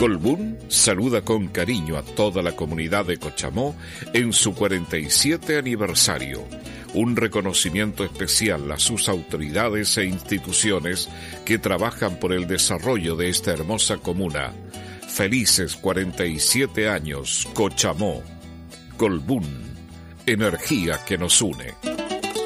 Colbún saluda con cariño a toda la comunidad de Cochamó en su 47 aniversario. Un reconocimiento especial a sus autoridades e instituciones que trabajan por el desarrollo de esta hermosa comuna. Felices 47 años, Cochamó. Colbún, energía que nos une.